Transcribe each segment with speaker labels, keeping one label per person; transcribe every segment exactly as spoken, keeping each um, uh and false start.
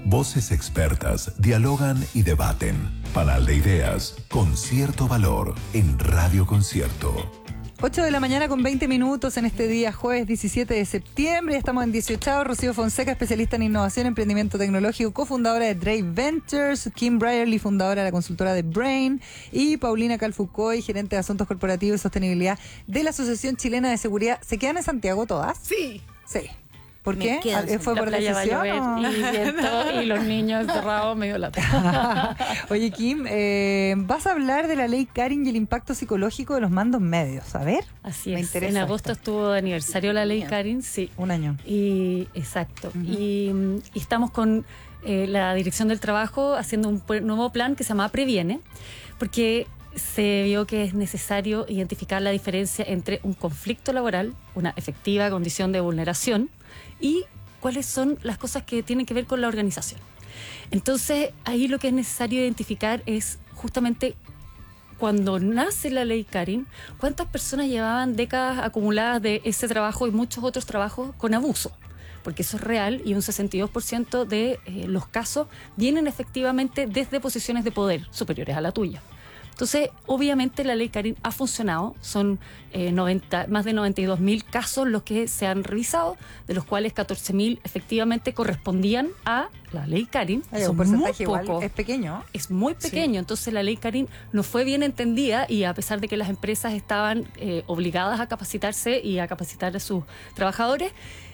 Speaker 1: Voces expertas dialogan y debaten. Panal de ideas con cierto valor en Radio Concierto.
Speaker 2: ocho de la mañana con veinte minutos en este día jueves diecisiete de septiembre. Estamos en dieciocho. Rocío Fonseca, especialista en innovación y emprendimiento tecnológico, cofundadora de Drake Ventures. Kim Brierley, fundadora de la consultora de Brain. Y Paulina Calfucoy, gerente de asuntos corporativos y sostenibilidad de la Asociación Chilena de Seguridad. ¿Se quedan en Santiago todas?
Speaker 3: Sí.
Speaker 2: Sí. ¿Por
Speaker 4: Me
Speaker 2: qué?
Speaker 4: quedo en
Speaker 2: ¿Fue
Speaker 4: la
Speaker 2: por
Speaker 4: playa
Speaker 2: decisión?
Speaker 4: va a llover
Speaker 2: ¿O?
Speaker 4: y viento y los niños encerrados medio lata.
Speaker 2: Oye, Kim, eh, vas a hablar de la ley Karin y el impacto psicológico de los mandos medios. A ver.
Speaker 4: Así
Speaker 2: Me
Speaker 4: es.
Speaker 2: interesa
Speaker 4: En agosto
Speaker 2: esto.
Speaker 4: estuvo de aniversario la ley
Speaker 3: Bien.
Speaker 4: Karin, sí.
Speaker 2: Un año.
Speaker 4: Y exacto.
Speaker 2: Ujú.
Speaker 4: y, mm, y estamos con eh, la Dirección del Trabajo haciendo un pu- nuevo plan que se llama Previene, porque se vio que es necesario identificar la diferencia entre un conflicto laboral, una efectiva condición de vulneración, y cuáles son las cosas que tienen que ver con la organización. Entonces, ahí lo que es necesario identificar es justamente cuando nace la ley Karin, cuántas personas llevaban décadas acumuladas de ese trabajo y muchos otros trabajos con abuso. Porque eso es real y un sesenta y dos por ciento de eh, los casos vienen efectivamente desde posiciones de poder superiores a la tuya. Entonces, obviamente la ley Karin ha funcionado, son eh, noventa, más de noventa y dos mil casos los que se han revisado, de los cuales catorce mil efectivamente correspondían a la ley Karin.
Speaker 2: Hay
Speaker 4: Son
Speaker 2: un
Speaker 4: muy
Speaker 2: porcentaje igual,
Speaker 4: pocos.
Speaker 2: es pequeño.
Speaker 4: Es muy pequeño,
Speaker 3: Sí.
Speaker 4: entonces la ley Karin no fue bien entendida y a pesar de que las empresas estaban eh, obligadas a capacitarse y a capacitar a sus trabajadores,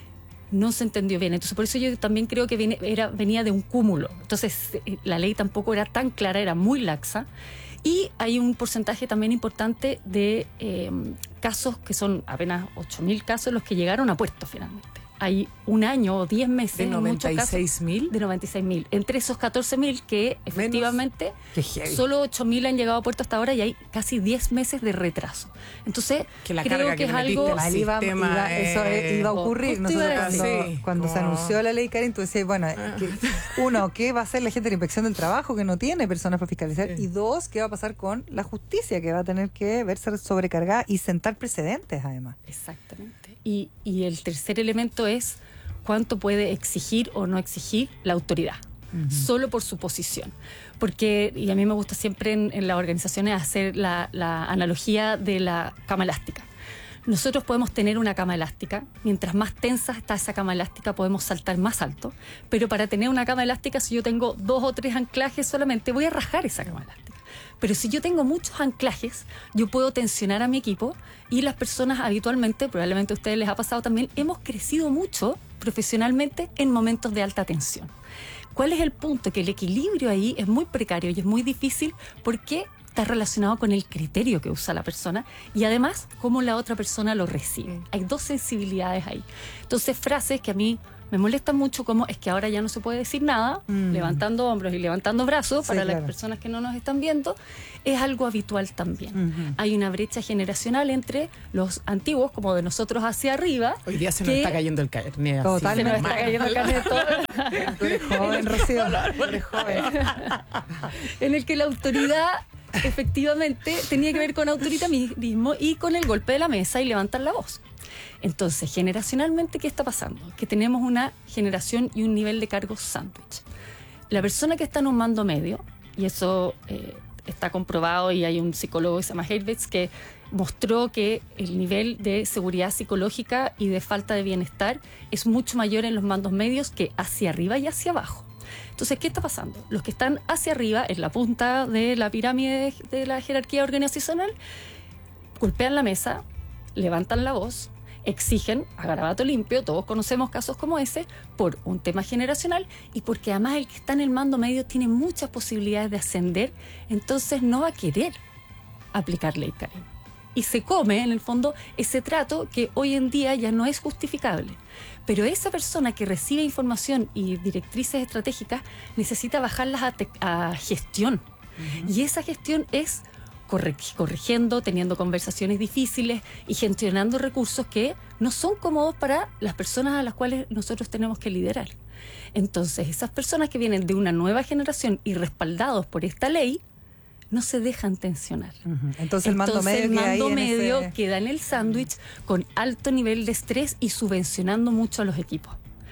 Speaker 4: no se entendió bien. Entonces por eso yo también creo que viene, era, venía de un cúmulo. Entonces eh, la ley tampoco era tan clara, era muy laxa. Y hay un porcentaje también importante de eh, casos que son apenas ocho mil casos los que llegaron a puerto finalmente. Hay un año o diez meses
Speaker 3: ¿De
Speaker 4: en muchos
Speaker 3: noventa y
Speaker 4: casos,
Speaker 3: seis mil?
Speaker 4: de noventa y seis mil. Entre esos catorce mil que efectivamente
Speaker 2: Qué heavy.
Speaker 4: solo ocho mil han llegado a puerto hasta ahora y hay casi diez meses de retraso. Entonces,
Speaker 3: Que la
Speaker 4: creo
Speaker 3: carga
Speaker 4: que
Speaker 3: que
Speaker 4: es
Speaker 3: le metiste
Speaker 4: algo...
Speaker 3: al
Speaker 2: Mal iba,
Speaker 3: sistema,
Speaker 2: iba- eso
Speaker 3: eh,
Speaker 2: iba a ocurrir.
Speaker 4: justo iba
Speaker 2: Nosotros
Speaker 4: a
Speaker 2: cuando,
Speaker 3: decir. Sí,
Speaker 2: cuando se
Speaker 3: como-
Speaker 2: anunció la ley Karin, tú decías, bueno, que, uno, ¿qué va a hacer la gente de la inspección del trabajo que no tiene personas para fiscalizar?
Speaker 3: Sí.
Speaker 2: Y dos, ¿qué va a pasar con la justicia que va a tener que verse sobrecargada y sentar precedentes además?
Speaker 4: Exactamente. Y, y el tercer elemento es cuánto puede exigir o no exigir la autoridad, solo por su posición. Porque, y a mí me gusta siempre en, en las organizaciones hacer la, la analogía de la cama elástica. Nosotros podemos tener una cama elástica, mientras más tensa está esa cama elástica podemos saltar más alto, pero para tener una cama elástica, si yo tengo dos o tres anclajes solamente, voy a rajar esa cama elástica. Pero si yo tengo muchos anclajes, yo puedo tensionar a mi equipo y las personas habitualmente, probablemente a ustedes les ha pasado también, hemos crecido mucho profesionalmente en momentos de alta tensión. ¿Cuál es el punto? Que el equilibrio ahí es muy precario y es muy difícil porque está relacionado con el criterio que usa la persona y además cómo la otra persona lo recibe.
Speaker 3: Mm.
Speaker 4: Hay dos sensibilidades ahí. Entonces, frases que a mí me molestan mucho, como es que ahora ya no se puede decir nada,
Speaker 2: Mm.
Speaker 4: levantando hombros y levantando brazos,
Speaker 2: Sí,
Speaker 4: para
Speaker 2: claro.
Speaker 4: las personas que no nos están viendo, es algo habitual también.
Speaker 2: Ujú.
Speaker 4: Hay una brecha generacional entre los antiguos, como de nosotros hacia arriba.
Speaker 3: Hoy día se nos
Speaker 4: que
Speaker 3: está cayendo el carnet. así,
Speaker 2: Totalmente.
Speaker 4: Se nos está
Speaker 3: mal.
Speaker 4: cayendo el carnet todo.
Speaker 2: Tú eres joven, Rocío. Tú eres joven.
Speaker 4: En el que la autoridad efectivamente tenía que ver con autoritarismo y con el golpe de la mesa y levantar la voz. Entonces, generacionalmente, ¿qué está pasando? Que tenemos una generación y un nivel de cargos sándwich. La persona que está en un mando medio, y eso eh, está comprobado, y hay un psicólogo que se llama Hervetz que mostró que el nivel de seguridad psicológica y de falta de bienestar es mucho mayor en los mandos medios que hacia arriba y hacia abajo. Entonces, ¿qué está pasando? Los que están hacia arriba, en la punta de la pirámide de, de la jerarquía organizacional, golpean la mesa, levantan la voz, exigen a garabato limpio, todos conocemos casos como ese, por un tema generacional y porque además el que está en el mando medio tiene muchas posibilidades de ascender, entonces no va a querer aplicar ley Karin. Y se come, en el fondo, ese trato que hoy en día ya no es justificable. Pero esa persona que recibe información y directrices estratégicas necesita bajarlas a, te- a gestión. Uh-huh. Y esa gestión es correg- corrigiendo, teniendo conversaciones difíciles y gestionando recursos que no son cómodos para las personas a las cuales nosotros tenemos que liderar. Entonces, esas personas que vienen de una nueva generación y respaldados por esta ley, no se dejan tensionar.
Speaker 2: Uh-huh. Entonces el mando
Speaker 4: Entonces,
Speaker 2: medio,
Speaker 4: el mando
Speaker 2: queda, ahí en
Speaker 4: medio
Speaker 2: ese...
Speaker 4: queda en el sándwich con alto nivel de estrés y subvencionando mucho a los equipos.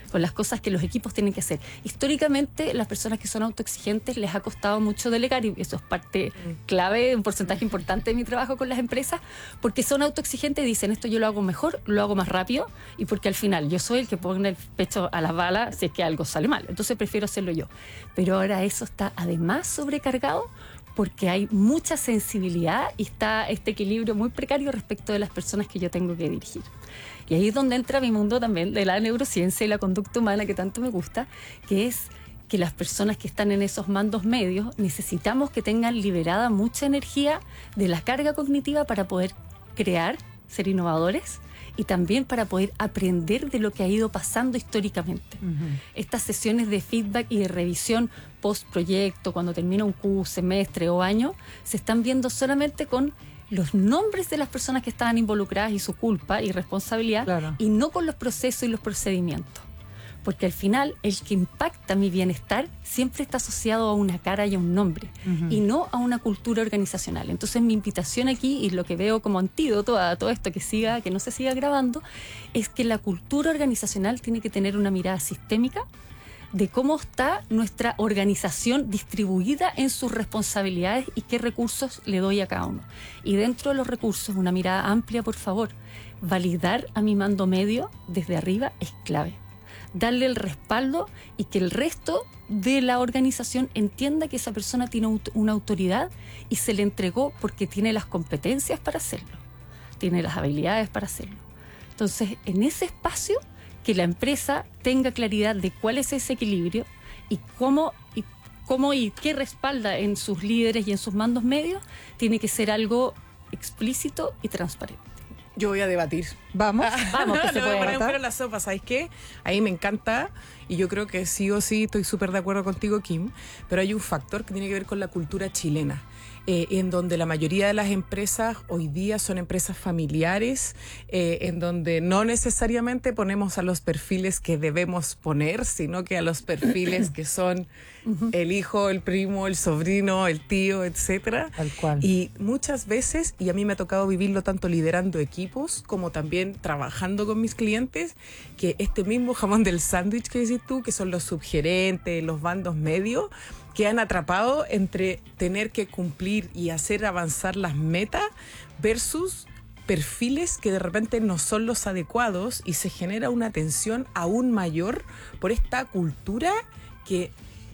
Speaker 4: con las cosas que los equipos tienen que hacer. Históricamente, las personas que son autoexigentes les ha costado mucho delegar, y eso es parte clave, un porcentaje importante de mi trabajo con las empresas, porque son autoexigentes y dicen, esto yo lo hago mejor, lo hago más rápido, y porque al final yo soy el que pone el pecho a las balas si es que algo sale mal. Entonces prefiero hacerlo yo. Pero ahora eso está además sobrecargado porque hay mucha sensibilidad y está este equilibrio muy precario respecto de las personas que yo tengo que dirigir. Y ahí es donde entra mi mundo también de la neurociencia y la conducta humana que tanto me gusta, que es que las personas que están en esos mandos medios necesitamos que tengan liberada mucha energía de la carga cognitiva para poder crear, ser innovadores, y también para poder aprender de lo que ha ido pasando históricamente. Uh-huh. Estas sesiones de feedback y de revisión post-proyecto, cuando termina un curso, semestre o año, se están viendo solamente con los nombres de las personas que estaban involucradas y su culpa y responsabilidad, claro, y no con los procesos y los procedimientos. Porque al final el que impacta mi bienestar siempre está asociado a una cara y a un nombre, uh-huh, y no a una cultura organizacional. Entonces mi invitación aquí, y lo que veo como antídoto a todo esto que siga, que no se siga grabando, es que la cultura organizacional tiene que tener una mirada sistémica de cómo está nuestra organización distribuida en sus responsabilidades y qué recursos le doy a cada uno. Y dentro de los recursos, una mirada amplia, por favor. Validar a mi mando medio desde arriba es clave. Darle el respaldo y que el resto de la organización entienda que esa persona tiene una autoridad y se le entregó porque tiene las competencias para hacerlo, tiene las habilidades para hacerlo. Entonces, en ese espacio, que la empresa tenga claridad de cuál es ese equilibrio y cómo y, cómo y qué respalda en sus líderes y en sus mandos medios, tiene que ser algo explícito y transparente.
Speaker 3: Yo voy a debatir.
Speaker 2: Vamos, vamos, que se
Speaker 3: no,
Speaker 2: puede
Speaker 3: poner
Speaker 2: debatir.
Speaker 3: en la sopa, ¿sabes qué? Ahí me encanta y yo creo que sí o sí estoy súper de acuerdo contigo, Kim, pero hay un factor que tiene que ver con la cultura chilena. Eh, en donde la mayoría de las empresas hoy día son empresas familiares, eh, en donde no necesariamente ponemos a los perfiles que debemos poner, sino que a los perfiles que son uh-huh, el hijo, el primo, el sobrino, el tío, etcétera.
Speaker 2: Tal cual.
Speaker 3: Y muchas veces, y a mí me ha tocado vivirlo tanto liderando equipos como también trabajando con mis clientes, que este mismo jamón del sándwich que decís tú, que son los subgerentes, los bandos medios, que han atrapado entre tener que cumplir y hacer avanzar las metas versus perfiles que de repente no son los adecuados, y se genera una tensión aún mayor por esta cultura que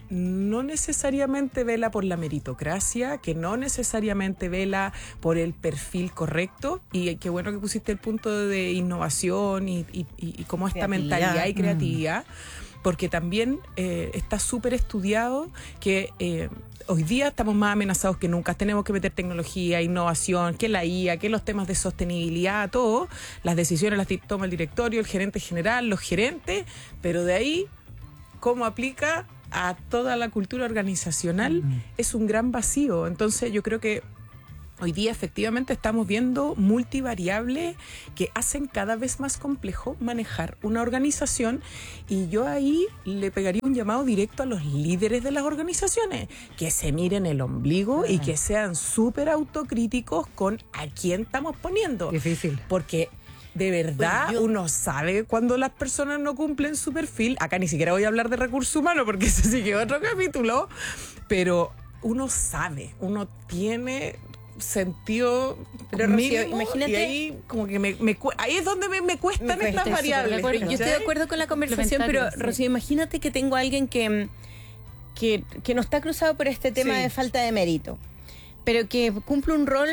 Speaker 3: no necesariamente vela por la meritocracia, que no necesariamente vela por el perfil correcto. Y qué bueno que pusiste el punto de innovación y, y, y, y cómo esta creatividad. mentalidad y creatividad, mm. porque también eh, está súper estudiado que eh, hoy día estamos más amenazados que nunca. Tenemos que meter tecnología, innovación, que la I A, que los temas de sostenibilidad, todo. Las decisiones las toma el directorio, el gerente general, los gerentes, pero de ahí, ¿cómo aplica a toda la cultura organizacional? Mm. Es un gran vacío. Entonces yo creo que hoy día efectivamente estamos viendo multivariables que hacen cada vez más complejo manejar una organización, y yo ahí le pegaría un llamado directo a los líderes de las organizaciones, que se miren el ombligo uh-huh, y que sean súper autocríticos con a quién estamos poniendo.
Speaker 2: Difícil. Porque de verdad, yo... uno sabe cuando las personas no cumplen su perfil. Acá ni siquiera voy a hablar de recursos humanos porque ese sí que es otro capítulo, pero uno sabe, uno tiene sentido.
Speaker 5: Pero Rocío, imagínate,
Speaker 3: y ahí como que me, me ahí es donde me, me cuestan me estas variables.
Speaker 5: Yo estoy de acuerdo con la conversación, pero sí. Rocío, imagínate que tengo a alguien que, que, que no está cruzado por este tema sí. de falta de mérito, pero que cumple un rol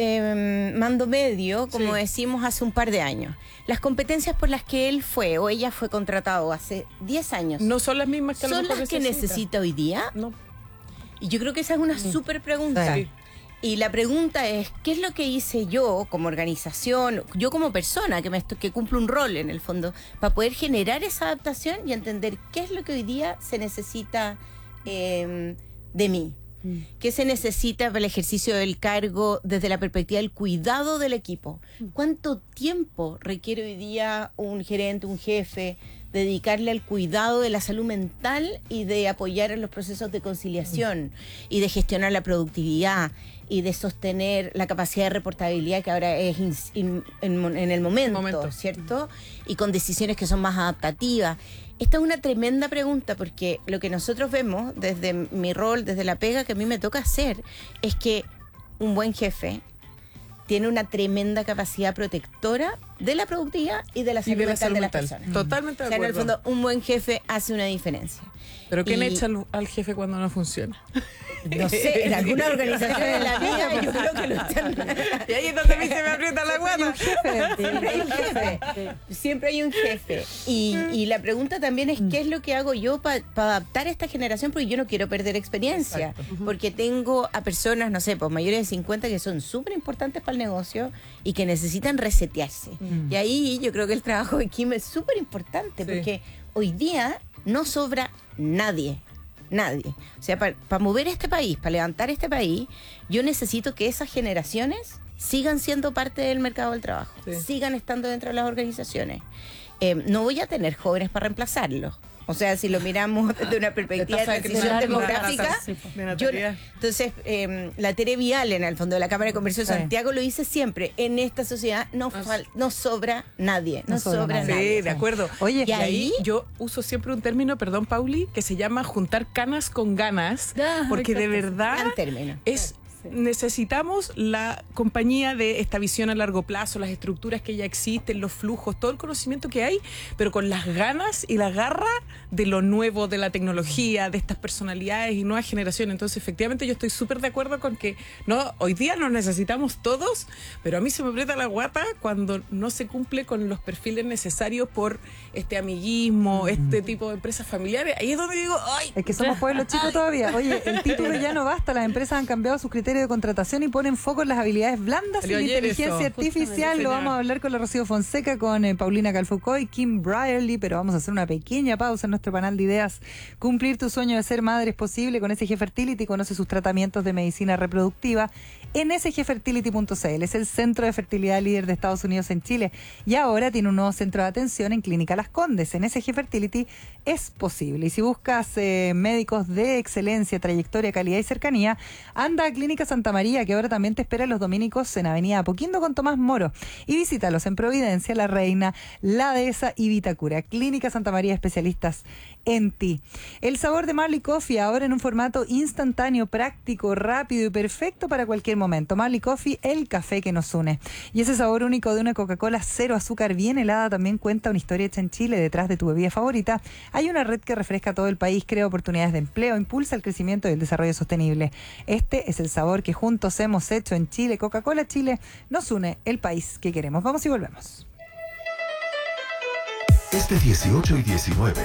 Speaker 5: de um, mando medio, como sí. decimos hace un par de años. Las competencias por las que él fue o ella fue contratado hace diez años
Speaker 3: no son las mismas que a lo
Speaker 5: son
Speaker 3: mejor
Speaker 5: las que
Speaker 3: necesita.
Speaker 5: necesita hoy día.
Speaker 3: No.
Speaker 5: Y yo creo que esa es una mm. súper pregunta. Sí. Y la pregunta es, ¿qué es lo que hice yo como organización, yo como persona que, me estoy, que cumple un rol en el fondo, para poder generar esa adaptación y entender qué es lo que hoy día se necesita eh, de mí? Mm. ¿Qué se necesita para el ejercicio del cargo desde la perspectiva del cuidado del equipo? ¿Cuánto tiempo requiere hoy día un gerente, un jefe, dedicarle al cuidado de la salud mental y de apoyar en los procesos de conciliación y de gestionar la productividad y de sostener la capacidad de reportabilidad que ahora es in, in, en, en el momento, momento, ¿cierto? Y con decisiones que son más adaptativas. Esta es una tremenda pregunta porque lo que nosotros vemos desde mi rol, desde la pega que a mí me toca hacer, es que un buen jefe tiene una tremenda capacidad protectora de la productividad y de la salud, de la mental salud de las mental. personas.
Speaker 3: Totalmente de
Speaker 5: o sea,
Speaker 3: acuerdo.
Speaker 5: En el fondo, un buen jefe hace una diferencia.
Speaker 3: ¿Pero quién
Speaker 5: y...
Speaker 3: echa al, al jefe cuando no funciona?
Speaker 5: No sé, en alguna organización de la vida yo creo que lo echan.
Speaker 3: Y ahí es donde a mí se me aprieta la guata.
Speaker 5: Siempre hay un jefe. Siempre hay un jefe. Y, y la pregunta también es ¿qué es lo que hago yo para pa adaptar a esta generación? Porque yo no quiero perder experiencia. Exacto. Porque tengo a personas, no sé, pues mayores de cincuenta que son súper importantes para el negocio y que necesitan resetearse. Mm. Y ahí yo creo que el trabajo de Kim es súper importante, sí. Porque hoy día no sobra nadie. Nadie. O sea, para pa mover este país, para levantar este país, yo necesito que esas generaciones sigan siendo parte del mercado del trabajo, sí. Sigan estando dentro de las organizaciones. Eh, no voy a tener jóvenes para reemplazarlos. O sea, si lo miramos desde una perspectiva de transición demográfica, yo, entonces eh, la Tere Vial, en el fondo de la Cámara de Comercio de sí. Santiago, lo dice siempre, en esta sociedad no, fal, no sobra nadie, no, no sobra, sobra nadie.
Speaker 3: Sí, de acuerdo.
Speaker 2: Oye,
Speaker 3: y ahí yo uso siempre un término, perdón, Pauli, que se llama juntar canas con ganas, ah, porque exacto. De verdad es... necesitamos la compañía de esta visión a largo plazo, las estructuras que ya existen, los flujos, todo el conocimiento que hay, pero con las ganas y la garra de lo nuevo, de la tecnología, de estas personalidades y nuevas generaciones. Entonces, efectivamente, yo estoy súper de acuerdo con que no, hoy día nos necesitamos todos, pero a mí se me aprieta la guata cuando no se cumple con los perfiles necesarios por este amiguismo, este tipo de empresas familiares. Ahí es donde digo, ¡ay!
Speaker 2: Es que somos pueblos chicos todavía. Oye, el título ya no basta, las empresas han cambiado sus criterios de contratación y ponen foco en las habilidades blandas y la inteligencia eso. artificial. Lo vamos a hablar con la Rocío Fonseca, con eh, Paulina Calfoucault y Kim Brierly, pero vamos a hacer una pequeña pausa en nuestro panel de ideas. Cumplir tu sueño de ser madre es posible con S G Fertility. Conoce sus tratamientos de medicina reproductiva en s g fertility punto c l. Es el centro de fertilidad líder de Estados Unidos en Chile y ahora tiene un nuevo centro de atención en Clínica Las Condes. En S G Fertility es posible. Y si buscas eh, médicos de excelencia, trayectoria, calidad y cercanía, anda a Clínica Santa María, que ahora también te espera en Los Dominicos en Avenida Apoquindo con Tomás Moro. Y visítalos en Providencia, La Reina, La Dehesa y Vitacura. Clínica Santa María, especialistas en ti. El sabor de Marley Coffee ahora en un formato instantáneo, práctico, rápido y perfecto para cualquier momento. Marley Coffee, el café que nos une. Y ese sabor único de una Coca-Cola cero azúcar bien helada también cuenta una historia hecha en Chile. Detrás de tu bebida favorita hay una red que refresca a todo el país, crea oportunidades de empleo, impulsa el crecimiento y el desarrollo sostenible. Este es el sabor que juntos hemos hecho en Chile. Coca-Cola Chile nos une, el país que queremos. Vamos y volvemos.
Speaker 1: Este dieciocho y diecinueve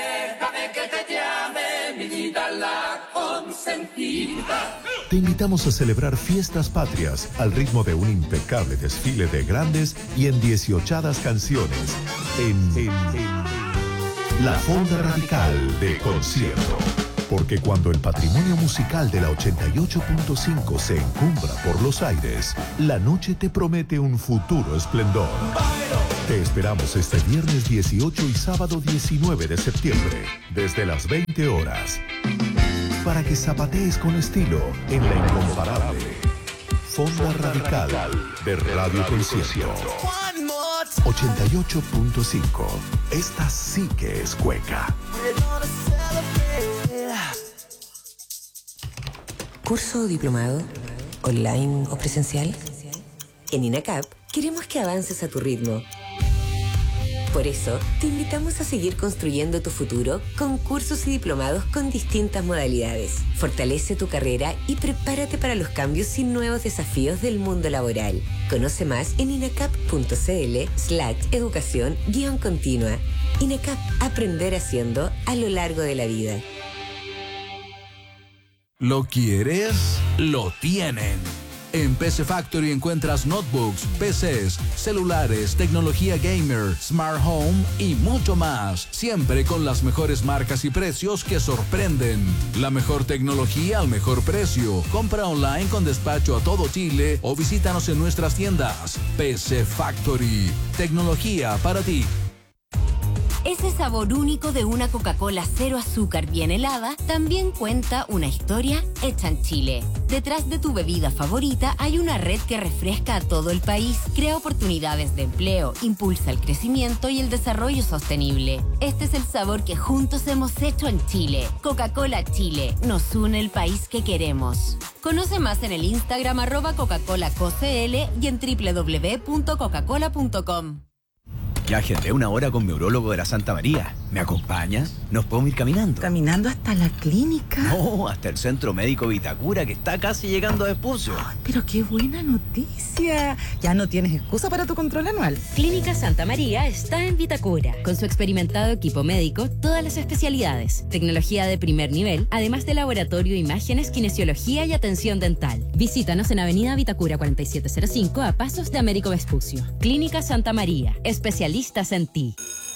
Speaker 1: te invitamos a celebrar fiestas patrias al ritmo de un impecable desfile de grandes y endieciochadas canciones en, en, en la Fonda Radical de Concierto. Porque cuando el patrimonio musical de la ochenta y ocho punto cinco se encumbra por los aires, la noche te promete un futuro esplendor. Te esperamos este viernes dieciocho y sábado diecinueve de septiembre, desde las veinte horas, para que zapatees con estilo en la incomparable Fonda Radical de Radio Concierto. ochenta y ocho punto cinco. Esta sí que es cueca.
Speaker 6: ¿Curso o diplomado? ¿Online o presencial? En INACAP queremos que avances a tu ritmo. Por eso, te invitamos a seguir construyendo tu futuro con cursos y diplomados con distintas modalidades. Fortalece tu carrera y prepárate para los cambios y nuevos desafíos del mundo laboral. Conoce más en inacap punto c l slash educación guión continua. INACAP, aprender haciendo a lo largo de la vida.
Speaker 7: ¿Lo quieres? Lo tienen. En P C Factory encuentras notebooks, P Cs, celulares, tecnología gamer, smart home y mucho más. Siempre con las mejores marcas y precios que sorprenden. La mejor tecnología al mejor precio. Compra online con despacho a todo Chile o visítanos en nuestras tiendas. P C Factory. Tecnología para ti.
Speaker 6: ese sabor único de una Coca-Cola cero azúcar bien helada, también cuenta una historia hecha en Chile. Detrás de tu bebida favorita hay una red que refresca a todo el país, crea oportunidades de empleo, impulsa el crecimiento y el desarrollo sostenible. Este es el sabor que juntos hemos hecho en Chile. Coca-Cola Chile, nos une el país que queremos. Conoce más en el Instagram arroba Coca-Cola C O C L y en doble u doble u doble u punto coca cola punto com.
Speaker 8: Ya agendé una hora con mi urólogo de la Santa María. ¿Me acompañas? ¿Nos podemos ir caminando?
Speaker 9: ¿Caminando hasta la clínica?
Speaker 8: No, hasta el Centro Médico Vitacura, que está casi llegando a Vespucio.
Speaker 9: Oh, pero qué buena noticia. Ya no tienes excusa para tu control anual.
Speaker 10: Clínica Santa María está en Vitacura. Con su experimentado equipo médico, todas las especialidades, tecnología de primer nivel, además de laboratorio, imágenes, kinesiología y atención dental. Visítanos en Avenida Vitacura cuarenta y siete cero cinco, a pasos de Américo Vespucio. Clínica Santa María, especialistas en ti.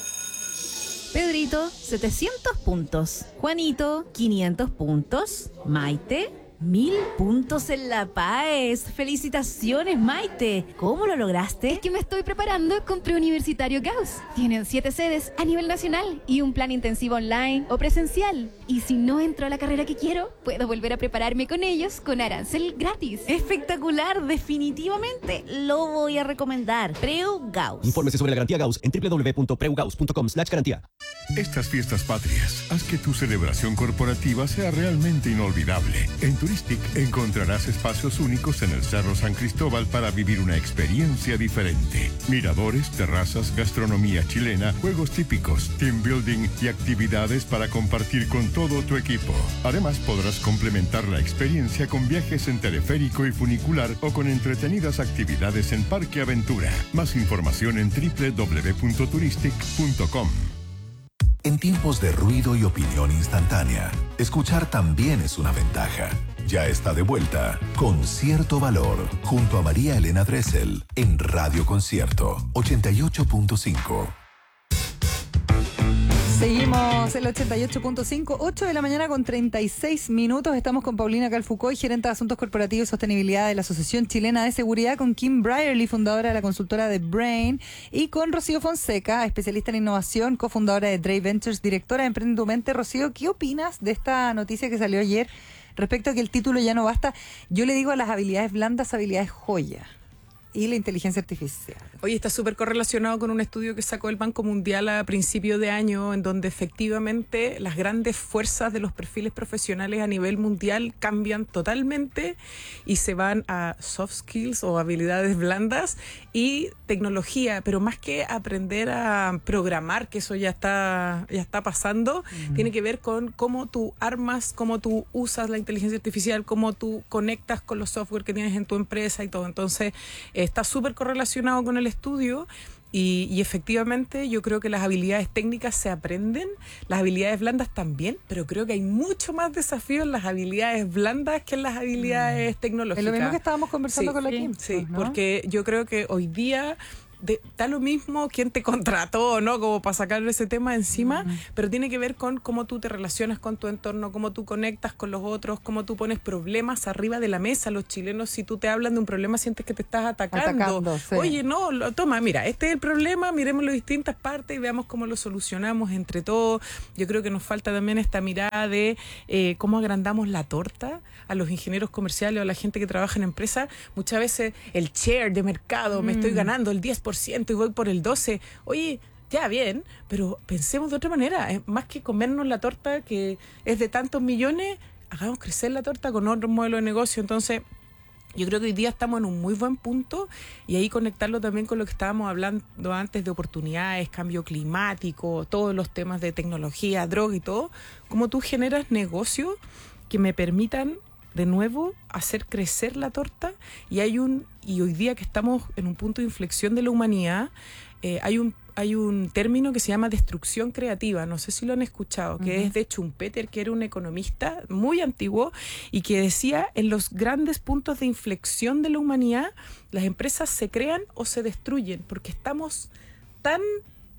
Speaker 11: Pedrito, setecientos puntos. Juanito, quinientos puntos. Maite, mil puntos en La Paz. ¡Felicitaciones, Maite! ¿Cómo lo lograste?
Speaker 12: Es que me estoy preparando con Preuniversitario Gauss. Tienen siete sedes a nivel nacional y un plan intensivo online o presencial. Y si no entro a la carrera que quiero, puedo volver a prepararme con ellos con arancel gratis.
Speaker 11: ¡Espectacular! Definitivamente lo voy a recomendar. Preu Gauss.
Speaker 13: Infórmese sobre la garantía Gauss en doble u doble u doble u punto preu gauss punto com slash garantía.
Speaker 14: Estas fiestas patrias, haz que tu celebración corporativa sea realmente inolvidable. En Turistic encontrarás espacios únicos en el Cerro San Cristóbal para vivir una experiencia diferente. Miradores, terrazas, gastronomía chilena, juegos típicos, team building y actividades para compartir con todo tu equipo. Además, podrás complementar la experiencia con viajes en teleférico y funicular o con entretenidas actividades en Parque Aventura. Más información en doble u doble u doble u punto turistic punto com.
Speaker 1: En tiempos de ruido y opinión instantánea, escuchar también es una ventaja. Ya está de vuelta Concierto Valor, junto a María Elena Dressel, en Radio Concierto ochenta y ocho punto cinco.
Speaker 2: Seguimos el ochenta y ocho punto cinco, ocho de la mañana con treinta y seis minutos. Estamos con Paulina Calfucoy, gerente de Asuntos Corporativos y Sostenibilidad de la Asociación Chilena de Seguridad, con Kim Brierly, fundadora de la consultora de Brain, y con Rocío Fonseca, especialista en innovación, cofundadora de Drey Ventures, directora de Emprende tu Mente. Rocío, ¿qué opinas de esta noticia que salió ayer respecto a que el título ya no basta? Yo le digo a las habilidades blandas, habilidades joya. Y la inteligencia artificial.
Speaker 3: Oye, está súper correlacionado con un estudio que sacó el Banco Mundial a principio de año, en donde efectivamente las grandes fuerzas de los perfiles profesionales a nivel mundial cambian totalmente y se van a soft skills o habilidades blandas y tecnología, pero más que aprender a programar, que eso ya está, ya está pasando, mm. tiene que ver con cómo tú armas, cómo tú usas la inteligencia artificial, cómo tú conectas con los software que tienes en tu empresa y todo. Entonces, eh, está súper correlacionado con el estudio y, y efectivamente yo creo que las habilidades técnicas se aprenden, las habilidades blandas también, pero creo que hay mucho más desafío en las habilidades blandas que en las habilidades tecnológicas.
Speaker 2: Es lo mismo que estábamos conversando
Speaker 3: sí,
Speaker 2: con la
Speaker 3: sí,
Speaker 2: Kim.
Speaker 3: Sí,
Speaker 2: ¿no?
Speaker 3: Porque yo creo que hoy día de, da lo mismo quién te contrató, ¿no? Como para sacarle ese tema encima, uh-huh. pero tiene que ver con cómo tú te relacionas con tu entorno, cómo tú conectas con los otros, cómo tú pones problemas arriba de la mesa. Los chilenos, si tú te hablan de un problema, sientes que te estás atacando. atacando sí. Oye, no, lo, toma, mira, este es el problema, miremos las distintas partes y veamos cómo lo solucionamos entre todos. Yo creo que nos falta también esta mirada de eh, cómo agrandamos la torta a los ingenieros comerciales o a la gente que trabaja en empresas. Muchas veces el share de mercado, mm. me estoy ganando el diez por ciento y voy por el doce por ciento. Oye, ya bien, pero pensemos de otra manera. Es más que comernos la torta que es de tantos millones, hagamos crecer la torta con otro modelo de negocio. Entonces, yo creo que hoy día estamos en un muy buen punto y ahí conectarlo también con lo que estábamos hablando antes de oportunidades, cambio climático, todos los temas de tecnología, droga y todo. Cómo tú generas negocios que me permitan de nuevo hacer crecer la torta y hay un y hoy día que estamos en un punto de inflexión de la humanidad, eh, hay un hay un término que se llama destrucción creativa, no sé si lo han escuchado, que uh-huh. es de Schumpeter, que era un economista muy antiguo y que decía en los grandes puntos de inflexión de la humanidad las empresas se crean o se destruyen porque estamos tan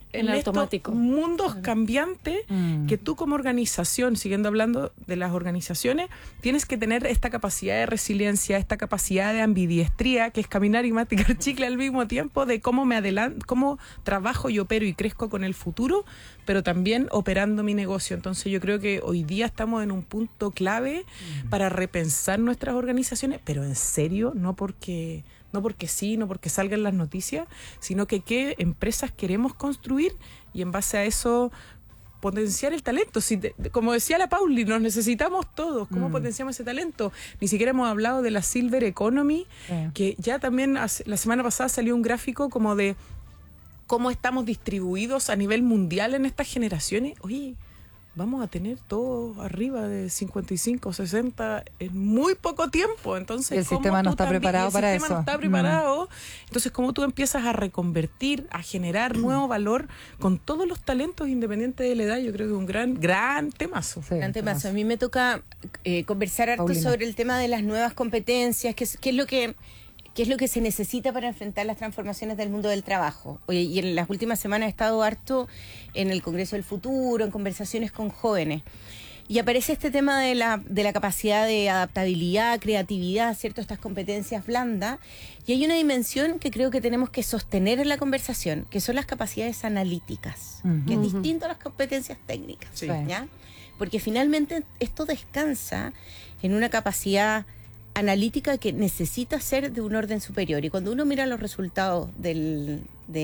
Speaker 3: en
Speaker 4: el
Speaker 3: estos
Speaker 4: automático.
Speaker 3: mundos cambiantes
Speaker 2: Mm.
Speaker 3: que tú como organización, siguiendo hablando de las organizaciones, tienes que tener esta capacidad de resiliencia, esta capacidad de ambidiestría, que es caminar y masticar chicle al mismo tiempo, de cómo me adelanto, cómo trabajo y opero y crezco con el futuro, pero también operando mi negocio. Entonces yo creo que hoy día estamos en un punto clave mm. para repensar nuestras organizaciones, pero en serio, no porque... no porque sí, no porque salgan las noticias, sino que qué empresas queremos construir y en base a eso potenciar el talento. Si te, como decía la Pauli, nos necesitamos todos. ¿Cómo mm. potenciamos ese talento? Ni siquiera hemos hablado de la Silver Economy, sí. que ya también hace, la semana pasada salió un gráfico como de cómo estamos distribuidos a nivel mundial en estas generaciones. Oye, vamos a tener todo arriba de cincuenta y cinco, sesenta en muy poco tiempo. Entonces,
Speaker 2: el sistema no está
Speaker 3: también,
Speaker 2: preparado para eso.
Speaker 3: El sistema no está preparado. Mm. Entonces, ¿cómo tú empiezas a reconvertir, a generar nuevo valor con todos los talentos independientes de la edad? Yo creo que es un gran, gran temazo.
Speaker 5: Sí, gran temazo. A mí me toca eh, conversar harto Paulina. sobre el tema de las nuevas competencias, qué es, qué es lo que... ¿Qué es lo que se necesita para enfrentar las transformaciones del mundo del trabajo? Oye, y en las últimas semanas he estado harto en el Congreso del Futuro, en conversaciones con jóvenes. Y aparece este tema de la, de la capacidad de adaptabilidad, creatividad, ¿cierto? Estas competencias blandas. Y hay una dimensión que creo que tenemos que sostener en la conversación, que son las capacidades analíticas, uh-huh. que es distinto a las competencias técnicas,
Speaker 3: sí.
Speaker 5: ¿ya? Porque finalmente esto descansa en una capacidad analítica que necesita ser de un orden superior. Y cuando uno mira los resultados del,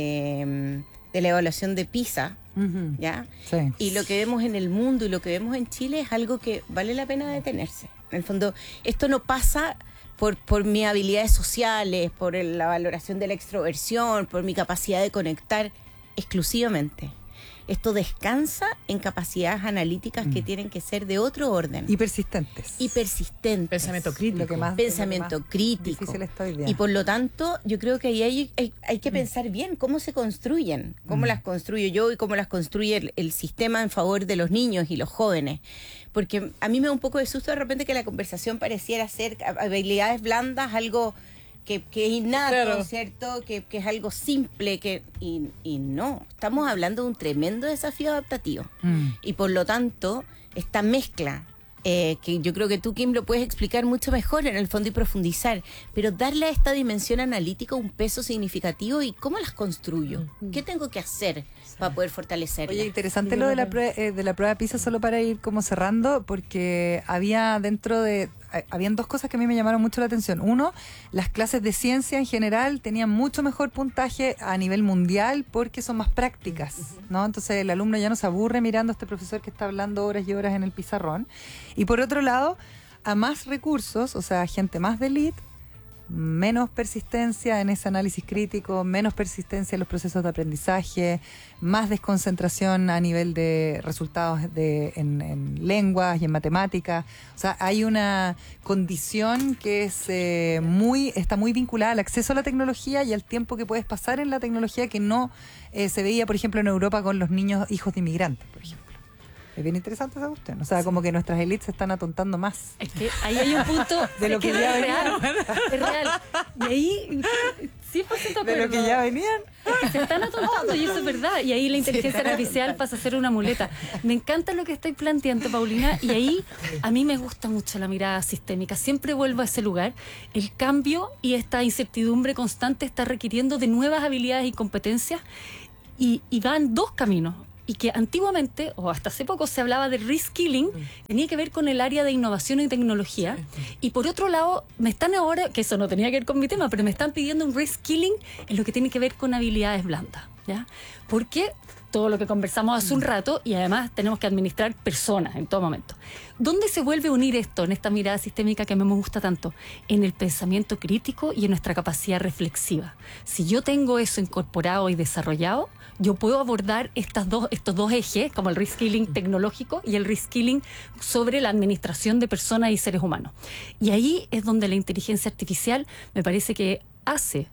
Speaker 5: de, de la evaluación de PISA, uh-huh. ¿ya? Sí. Y lo que vemos en el mundo y lo que vemos en Chile es algo que vale la pena detenerse. En el fondo, esto no pasa por, por mis habilidades sociales, por el, la valoración de la extroversión, por mi capacidad de conectar exclusivamente. Esto descansa en capacidades analíticas mm. que tienen que ser de otro orden.
Speaker 2: Y persistentes.
Speaker 5: Y persistentes.
Speaker 3: Pensamiento crítico.
Speaker 5: Lo que más, Pensamiento lo que más crítico.
Speaker 2: Difícil está hoy día.
Speaker 5: Y por lo tanto, yo creo que ahí hay, hay, hay que mm. pensar bien cómo se construyen, cómo mm. las construyo yo y cómo las construye el, el sistema en favor de los niños y los jóvenes. Porque a mí me da un poco de susto de repente que la conversación pareciera ser habilidades blandas, algo... Que, que es innato, claro. ¿cierto? Que, que es algo simple, que y, y no. Estamos hablando de un tremendo desafío adaptativo. Mm. Y por lo tanto, esta mezcla, eh, que yo creo que tú, Kim, lo puedes explicar mucho mejor en el fondo y profundizar, pero darle a esta dimensión analítica un peso significativo y cómo las construyo. Mm. ¿Qué tengo que hacer sí. para poder fortalecerlas?
Speaker 2: Oye, interesante lo de la, prueba, eh, de la prueba PISA, solo para ir como cerrando, porque había dentro de... Habían dos cosas que a mí me llamaron mucho la atención. Uno, las clases de ciencia en general tenían mucho mejor puntaje a nivel mundial porque son más prácticas, ¿no? Entonces el alumno ya no se aburre mirando a este profesor que está hablando horas y horas en el pizarrón. Y por otro lado, a más recursos, o sea, gente más de elite, menos persistencia en ese análisis crítico, menos persistencia en los procesos de aprendizaje, más desconcentración a nivel de resultados de, en, en lenguas y en matemáticas. O sea, hay una condición que es eh, muy está muy vinculada al acceso a la tecnología y al tiempo que puedes pasar en la tecnología que no eh, se veía, por ejemplo, en Europa con los niños hijos de inmigrantes, por ejemplo. Es bien interesante esa cuestión. O sea, sí. como que nuestras élites se están atontando más.
Speaker 4: Es que ahí hay un punto
Speaker 2: de lo que, que ya
Speaker 4: venían. Es real. Y ahí, cien por ciento
Speaker 2: de lo que ya venían.
Speaker 4: Es que se están atontando y eso es verdad. Y ahí la inteligencia sí, artificial pasa a ser una muleta. Me encanta lo que estáis planteando, Paulina. Y ahí a mí me gusta mucho la mirada sistémica. Siempre vuelvo a ese lugar. El cambio y esta incertidumbre constante está requiriendo de nuevas habilidades y competencias. Y, y van dos caminos. Y que antiguamente, o hasta hace poco, se hablaba de reskilling, tenía que ver con el área de innovación y tecnología. Y por otro lado, me están ahora, que eso no tenía que ver con mi tema, pero me están pidiendo un reskilling en lo que tiene que ver con habilidades blandas, ¿ya? Porque todo lo que conversamos hace un rato, y además tenemos que administrar personas en todo momento. ¿Dónde se vuelve a unir esto, en esta mirada sistémica que a mí me gusta tanto? En el pensamiento crítico y en nuestra capacidad reflexiva. Si yo tengo eso incorporado y desarrollado, yo puedo abordar estas dos, estos dos ejes, como el reskilling tecnológico y el reskilling sobre la administración de personas y seres humanos. Y ahí es donde la inteligencia artificial me parece que hace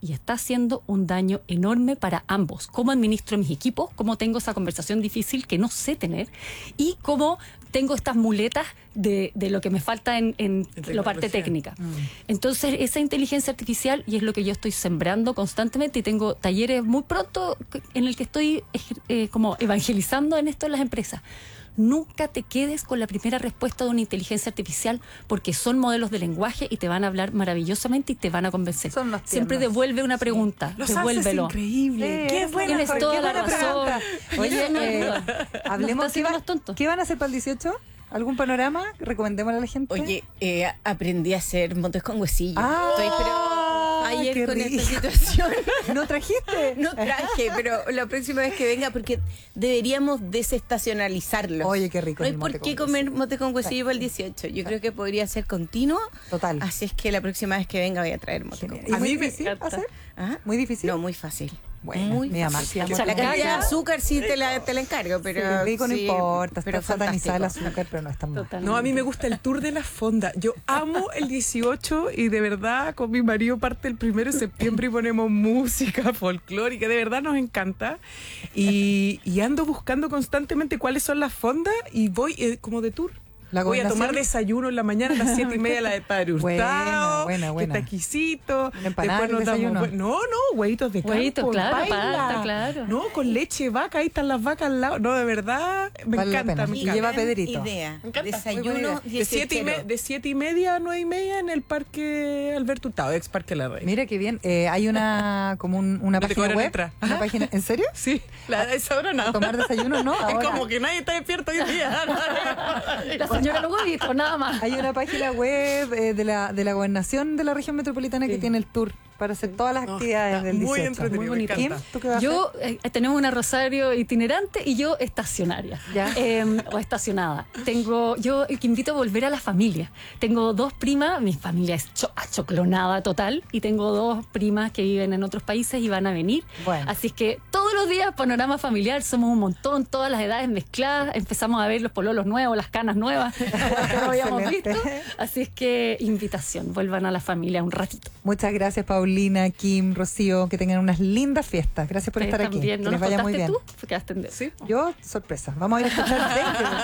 Speaker 4: y está haciendo un daño enorme para ambos. Cómo administro mis equipos, cómo tengo esa conversación difícil que no sé tener y cómo tengo estas muletas de, de lo que me falta en, en la parte técnica. Mm. Entonces, esa inteligencia artificial, y es lo que yo estoy sembrando constantemente, y tengo talleres muy pronto en el que estoy eh, como evangelizando en esto en las empresas. Nunca te quedes con la primera respuesta de una inteligencia artificial, porque son modelos de lenguaje y te van a hablar maravillosamente y te van a convencer. Siempre devuelve una pregunta,
Speaker 3: sí.
Speaker 4: devuélvelo.
Speaker 3: Es increíble.
Speaker 2: Sí,
Speaker 3: qué buena,
Speaker 4: Tienes toda la razón.
Speaker 2: Oye, eh, hablemos, ¿qué, va, ¿qué van a hacer para el dieciocho? ¿Algún panorama? Recomendémosle a la gente.
Speaker 5: Oye, eh, aprendí a hacer montes con huesillo.
Speaker 2: Ah,
Speaker 5: Estoy pero ayer con
Speaker 2: rico.
Speaker 5: esta situación.
Speaker 2: ¿No trajiste?
Speaker 5: No traje, pero la próxima vez que venga, porque deberíamos desestacionalizarlos.
Speaker 2: Oye, qué rico.
Speaker 5: No hay por qué comer mote con huesillo para el dieciocho. Yo creo que podría ser continuo.
Speaker 2: Total.
Speaker 5: Así es que la próxima vez que venga voy a traer mote con huesillo.
Speaker 2: ¿Y muy difícil hacer?
Speaker 5: ¿Ah?
Speaker 2: ¿Muy difícil?
Speaker 5: No, muy fácil.
Speaker 2: Bueno,
Speaker 5: muy
Speaker 2: mi amor.
Speaker 5: fácil. La cantidad de azúcar sí te la, te la encargo, pero
Speaker 2: sí, rico, no
Speaker 5: sí,
Speaker 2: importa,
Speaker 5: pero
Speaker 2: está satanizada el
Speaker 5: fantástico.
Speaker 2: azúcar, pero no es tan mal.
Speaker 3: No, a mí me gusta el tour de la fonda. Yo amo el dieciocho y de verdad con mi marido parte el primero de septiembre y ponemos música folclórica, de verdad nos encanta. Y, y ando buscando constantemente cuáles son las fondas y voy eh, como de tour. Voy a tomar desayuno en la mañana a las siete y media la de Padre Hurtado,
Speaker 2: buena, buena, buena.
Speaker 3: que está exquisito.
Speaker 2: Empanada,
Speaker 3: Después nos damos,
Speaker 2: desayuno.
Speaker 3: no, no, huevitos de campo.
Speaker 4: Huevitos, claro,
Speaker 3: baila.
Speaker 4: palta, claro.
Speaker 3: No, con leche de vaca, ahí están las vacas al lado. No, de verdad, me
Speaker 2: Vale la
Speaker 3: encanta.
Speaker 2: pena.
Speaker 3: Me
Speaker 2: Y
Speaker 3: encanta.
Speaker 2: lleva Pedrito.
Speaker 5: Idea.
Speaker 3: Me encanta.
Speaker 5: Desayuno
Speaker 3: de siete, y me, de siete y media a nueve y media en el Parque Alberto Hurtado, ex Parque La Reina.
Speaker 2: Mira qué bien. Eh, hay una como un, una
Speaker 3: No te
Speaker 2: página
Speaker 3: cobran
Speaker 2: web.
Speaker 3: entrada.
Speaker 2: Una página, ¿en serio?
Speaker 3: Sí, la de esa hora nada.
Speaker 2: Tomar desayuno, ¿no?
Speaker 3: Es
Speaker 2: Ahora.
Speaker 3: como que nadie está despierto hoy día.
Speaker 4: La señora los huevitos, nada más.
Speaker 2: Hay una página web eh, de la de la gobernación de la región metropolitana
Speaker 3: Sí.
Speaker 2: que tiene el tour para hacer todas las
Speaker 3: No,
Speaker 2: actividades
Speaker 3: está
Speaker 2: del
Speaker 3: muy
Speaker 2: dieciocho.
Speaker 3: entretenido,
Speaker 2: Muy
Speaker 3: me
Speaker 2: bonito. Kim,
Speaker 3: encanta.
Speaker 2: ¿tú qué vas a
Speaker 4: Yo eh, tenemos una Rosario itinerante y yo estacionaria.
Speaker 2: Ya.
Speaker 4: Eh, o estacionada. Tengo, yo que invito a volver a la familia. Tengo dos primas, mi familia es cho- achoclonada total, y tengo dos primas que viven en otros países y van a venir.
Speaker 2: Bueno.
Speaker 4: Así es que todos los días, panorama familiar, somos un montón, todas las edades mezcladas, empezamos a ver los pololos nuevos, las canas nuevas, que no habíamos
Speaker 2: Excelente.
Speaker 4: visto. Así es que invitación, vuelvan a la familia un ratito.
Speaker 2: Muchas gracias, Paulina, Kim, Rocío, que tengan unas lindas fiestas. Gracias por
Speaker 4: Ustedes
Speaker 2: estar aquí.
Speaker 4: también.
Speaker 2: Que
Speaker 4: ¿No
Speaker 2: les
Speaker 4: nos
Speaker 2: vaya muy
Speaker 4: contaste
Speaker 2: bien.
Speaker 4: tú? Quedaste en- ¿Sí?
Speaker 2: Yo, sorpresa. Vamos a ir a escuchar Danger